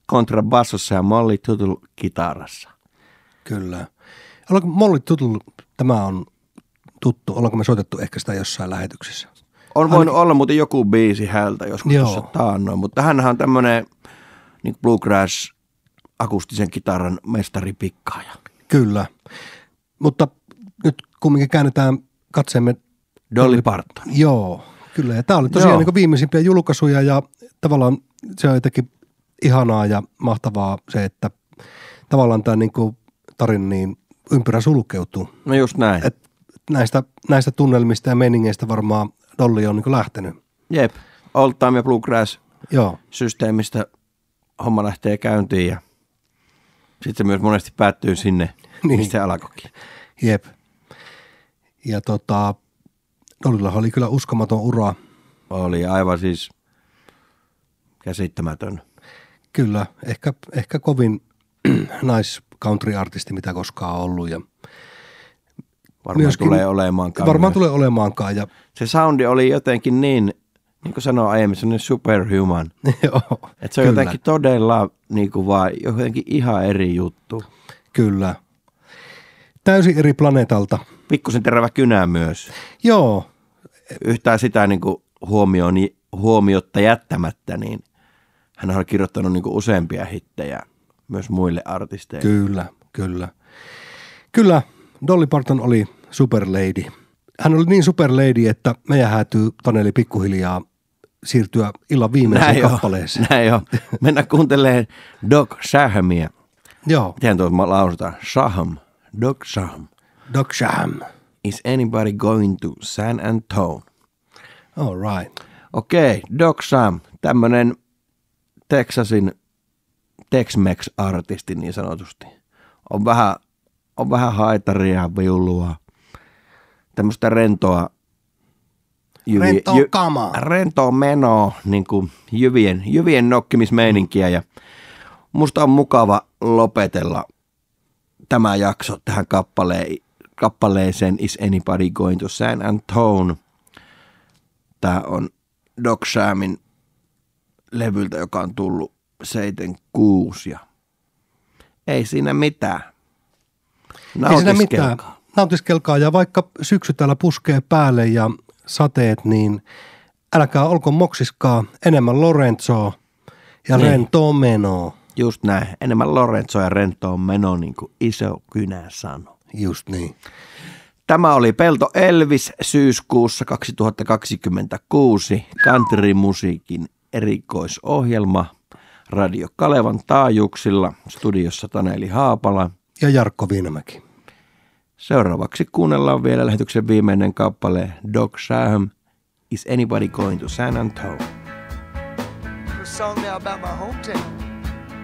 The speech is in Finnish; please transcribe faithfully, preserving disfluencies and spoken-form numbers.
kontrabassossa ja Molly Tuttle kitarassa. Kyllä. Ollaanko Molly Tuttle, tämä on tuttu, ollaanko me soitettu ehkä sitä jossain lähetyksessä? On voinut Ainakin... olla muuten joku biisi häneltä joskus Joo. tuossa taannoin, mutta hänhän on tämmöinen niin bluegrass akustisen kitaran mestaripikkaaja. Kyllä, mutta nyt kumminkin käännetään katseemme Dolly Parton. Joo, kyllä. Ja tämä oli tosiaan niin viimeisimpiä julkaisuja ja tavallaan se on jotenkin ihanaa ja mahtavaa se, että tavallaan tämä niin kuin tarina niin ympyrä sulkeutuu. No just näin. Et näistä, näistä tunnelmista ja meiningeistä varmaan Dolly on niin kuin lähtenyt. Jep, old time ja bluegrass Joo. systeemistä homma lähtee käyntiin ja sitten se myös monesti päättyy sinne, niin. mistä se alkoikin. Jep. Ja tota, Dollylla oli kyllä uskomaton ura. Oli aivan siis käsittämätön. Kyllä, ehkä, ehkä kovin nice country-artisti, mitä koskaan on ollut. Ja varmaan myöskin, tulee olemaankaan. Varmaan myös. tulee olemaankaan. Ja se soundi oli jotenkin niin, niin kuin sanoin aiemmin, se on niin superhuman. Joo, että se on kyllä. Jotenkin todella niin kuin vaan jotenkin ihan eri juttu. Kyllä. Täysin eri planeetalta. Pikkusen terävä kynä myös. Joo. Yhtään sitä niin kuin huomioon, huomiotta jättämättä, niin hän on kirjoittanut niin kuin useampia hittejä myös muille artisteille. Kyllä, kyllä. Kyllä, Dolly Parton oli superlady. Hän oli niin superlady, että meidän häätyy Taneli pikkuhiljaa siirtyä illan viimeiseen näin kappaleeseen. Jo, näin jo. Mennään kuuntelemaan Doc Shahamia. Joo. Miten tuo lausutaan? Shaham. Doc Shaham. Doc Shaham. Is anybody going to San Antone? All right. Okei, okay, Doc Shaham, tämmönen Texasin Tex-Mex-artisti niin sanotusti. On vähän, on vähän haitaria, viulua, tämmöistä rentoa. Jyvi, rentoa jy, kamaa. Rentoa menoa, niin kuin jyvien, jyvien nokkimismeininkiä ja musta on mukava lopetella tämä jakso tähän kappaleen, kappaleeseen Is Anybody Going to San Antone. Tämä on Doc Shahamin levyltä, joka on tullut seitsemänkymmentäkuusi ja ei siinä mitään. Nautiskelkaa. Ei siinä mitään. Nautiskelkaa ja vaikka syksy täällä puskee päälle ja sateet, niin älkää olko moksiskaa, enemmän Lorenzoa ja niin. rentoa menoa. Just näin, enemmän Lorenzoa ja rentoa menoa, niin kuin iso kynä sanoi. Just niin. Tämä oli Pelto Elvis syyskuussa kaksituhattakaksikymmentäkuusi, countrymusiikin erikoisohjelma Radio Kalevan taajuuksilla, studiossa Taneli Haapala ja Jarkko Viinamäki. Seuraavaksi kuunnellaan vielä lähetyksen viimeinen kappale Doc Shaham, Is Anybody Going to San Antone? A song now about my hometown.